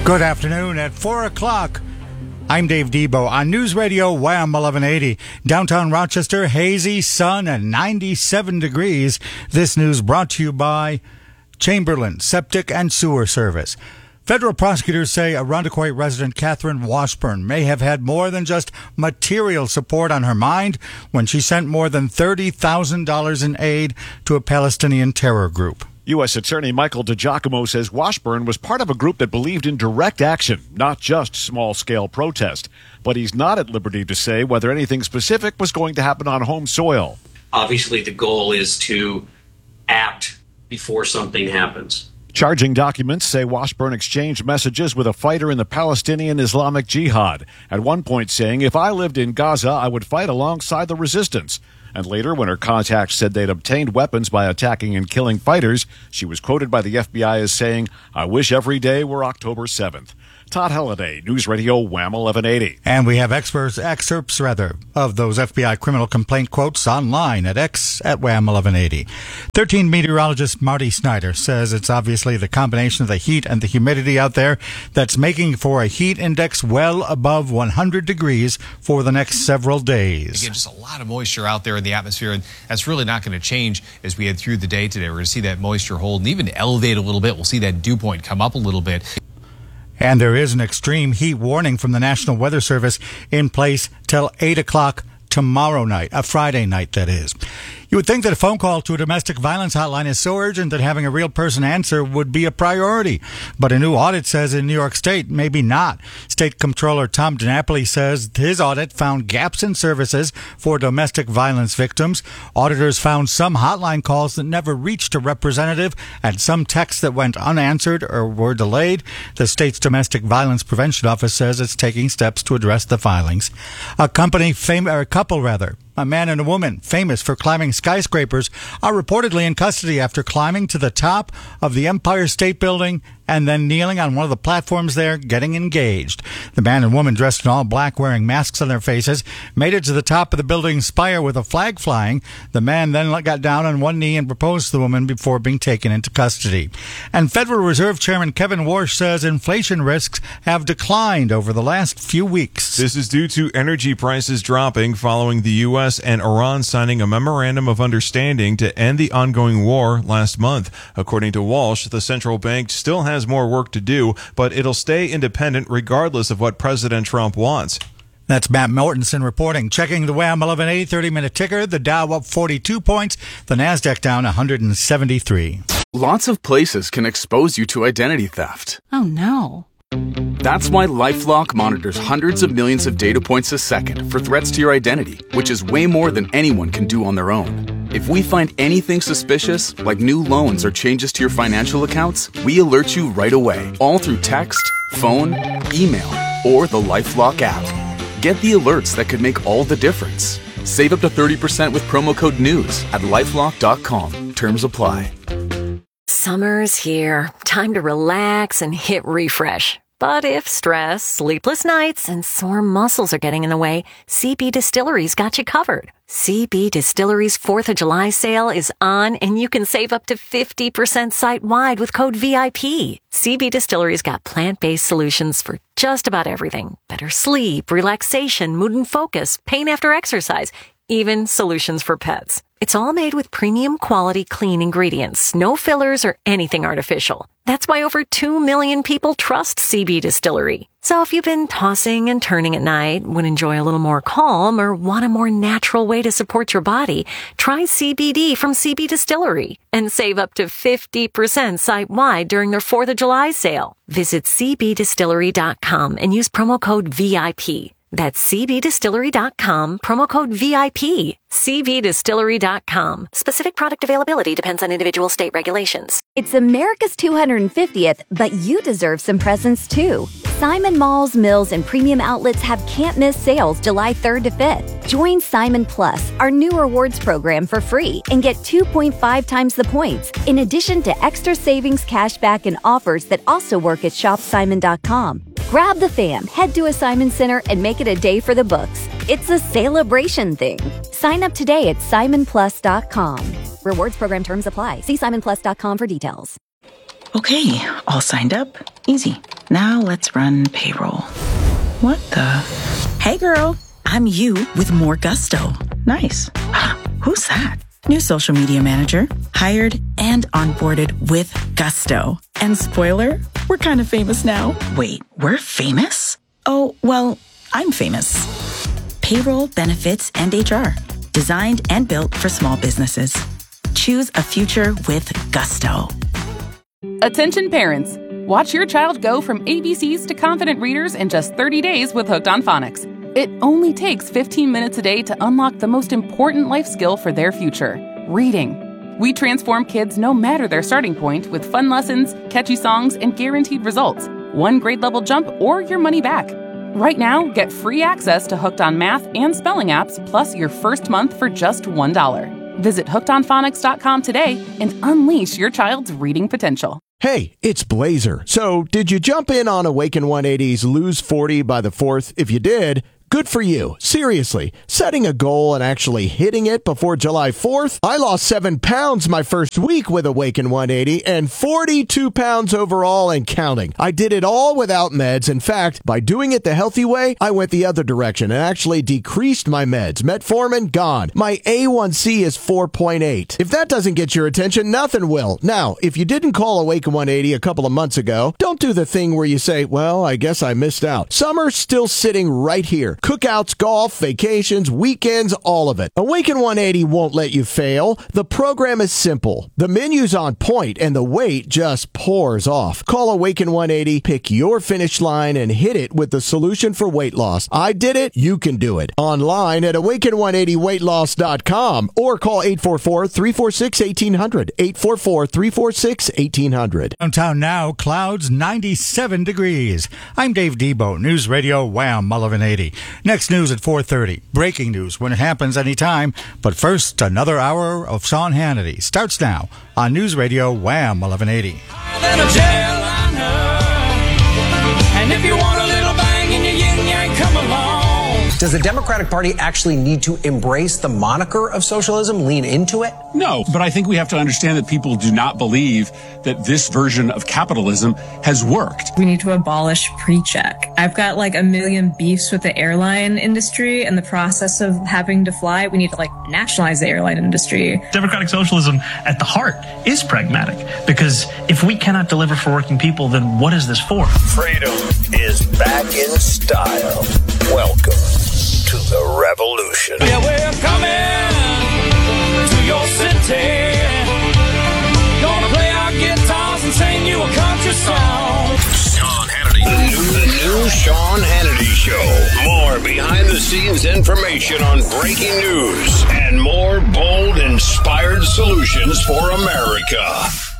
Good afternoon. At 4 o'clock, I'm Dave Debo on News Radio Wham 1180. Downtown Rochester, hazy, sun, and 97 degrees. This news brought to you by Chamberlain Septic and Sewer Service. Federal prosecutors say Irondequoit resident Catherine Washburn may have had more than just material support on her mind when she sent more than $30,000 in aid to a Palestinian terror group. U.S. Attorney Michael DiGiacomo says Washburn was part of a group that believed in direct action, not just small-scale protest. But he's not at liberty to say whether anything specific was going to happen on home soil. Obviously, the goal is to act before something happens. Charging documents say Washburn exchanged messages with a fighter in the Palestinian Islamic Jihad, at one point saying, "If I lived in Gaza, I would fight alongside the resistance." And later, when her contacts said they'd obtained weapons by attacking and killing fighters, she was quoted by the FBI as saying, "I wish every day were October 7th. Todd Halliday, News Radio Wham 1180. And we have excerpts of those FBI criminal complaint quotes online at X at Wham 1180. 13 meteorologist Marty Snyder says it's obviously the combination of the heat and the humidity out there that's making for a heat index well above 100 degrees for the next several days. Again, just a lot of moisture out there in the atmosphere, and that's really not going to change as we head through the day today. We're going to see that moisture hold and even elevate a little bit. We'll see that dew point come up a little bit. And there is an extreme heat warning from the National Weather Service in place till 8 o'clock tomorrow night, a Friday night, that is. You would think that a phone call to a domestic violence hotline is so urgent that having a real person answer would be a priority. But a new audit says in New York State, maybe not. State Comptroller Tom DiNapoli says his audit found gaps in services for domestic violence victims. Auditors found some hotline calls that never reached a representative and some texts that went unanswered or were delayed. The state's Domestic Violence Prevention Office says it's taking steps to address the filings. A couple, a man and a woman famous for climbing skyscrapers are reportedly in custody after climbing to the top of the Empire State Building and then kneeling on one of the platforms there, getting engaged. The man and woman, dressed in all black, wearing masks on their faces, made it to the top of the building's spire with a flag flying. The man then got down on one knee and proposed to the woman before being taken into custody. And Federal Reserve Chairman Kevin Warsh says inflation risks have declined over the last few weeks. This is due to energy prices dropping following the U.S. and Iran signing a memorandum of understanding to end the ongoing war last month. According to Walsh, the central bank still has more work to do, but it'll stay independent regardless of what President Trump wants. That's Matt Mortensen reporting. Checking the Wham 1180 30-minute ticker, the Dow up 42 points, the Nasdaq down 173. Lots of places can expose you to identity theft. Oh no. That's why LifeLock monitors hundreds of millions of data points a second for threats to your identity, which is way more than anyone can do on their own. If we find anything suspicious, like new loans or changes to your financial accounts, we alert you right away, all through text, phone, email, or the LifeLock app. Get the alerts that could make all the difference. Save up to 30% with promo code NEWS at LifeLock.com. Terms apply. Summer's here. Time to relax and hit refresh. But if stress, sleepless nights, and sore muscles are getting in the way, CB Distillery's got you covered. CB Distillery's 4th of July sale is on, and you can save up to 50% site-wide with code VIP. CB Distillery's got plant-based solutions for just about everything. Better sleep, relaxation, mood and focus, pain after exercise, even solutions for pets. It's all made with premium quality clean ingredients, no fillers or anything artificial. That's why over 2 million people trust CB Distillery. So if you've been tossing and turning at night, would enjoy a little more calm, or want a more natural way to support your body, try CBD from CB Distillery and save up to 50% site-wide during their 4th of July sale. Visit cbdistillery.com and use promo code VIP. That's cbdistillery.com, promo code VIP. cbdistillery.com. Specific product availability depends on individual state regulations. It's America's 250th, but you deserve some presents too. Simon Malls, Mills, and premium outlets have can't-miss sales July 3rd to 5th. Join Simon Plus, our new rewards program, for free and get 2.5 times the points, in addition to extra savings, cashback, and offers that also work at shopsimon.com. Grab the fam, head to a Simon Center, and make it a day for the books. It's a celebration thing. Sign up today at simonplus.com. Rewards program terms apply. See simonplus.com for details. Okay, all signed up. Easy. Now let's run payroll. What the? Hey girl, I'm you with more gusto. Nice. Who's that? New social media manager, hired and onboarded with gusto. And spoiler, we're kind of famous now. Wait, we're famous? Oh, well, I'm famous. Payroll, benefits, and HR. Designed and built for small businesses. Choose a future with gusto. Attention parents. Watch your child go from ABCs to confident readers in just 30 days with Hooked on Phonics. It only takes 15 minutes a day to unlock the most important life skill for their future, reading. We transform kids no matter their starting point with fun lessons, catchy songs, and guaranteed results. One grade level jump or your money back. Right now, get free access to Hooked on Math and Spelling apps, plus your first month for just $1. Visit hookedonphonics.com today and unleash your child's reading potential. Hey, it's Blazer. So, did you jump in on Awaken 180's Lose 40 by the 4th? If you did, good for you. Seriously, setting a goal and actually hitting it before July 4th? I lost 7 pounds my first week with Awaken 180 and 42 pounds overall and counting. I did it all without meds. In fact, by doing it the healthy way, I went the other direction and actually decreased my meds. Metformin, gone. My A1C is 4.8. If that doesn't get your attention, nothing will. Now, if you didn't call Awaken 180 a couple of months ago, don't do the thing where you say, well, I guess I missed out. Summer's still sitting right here. Cookouts, golf, vacations, weekends, all of it. Awaken 180 won't let you fail. The program is simple. The menu's on point and the weight just pours off. Call Awaken 180, pick your finish line, and hit it with the solution for weight loss. I did it. You can do it. Online at awaken180weightloss.com or call 844-346-1800. 844-346-1800. Downtown now, clouds 97 degrees. I'm Dave Debo, News Radio Wham 1180. Next news at 4:30. Breaking news when it happens anytime. But first, another hour of Sean Hannity starts now on News Radio Wham 1180. And if you want a little bang in your yin yang, come along. Does the Democratic Party actually need to embrace the moniker of socialism, lean into it? No, but I think we have to understand that people do not believe that this version of capitalism has worked. We need to abolish pre-check. I've got like a million beefs with the airline industry and the process of having to fly. We need to nationalize the airline industry. Democratic socialism at the heart is pragmatic, because if we cannot deliver for working people, then what is this for? Freedom is back in style. Welcome to the revolution. Yeah, we're coming to your city. Gonna play our guitars and sing you a country song. Sean Hannity. The new Sean Hannity Show. More behind-the-scenes information on breaking news and more bold, inspired solutions for America.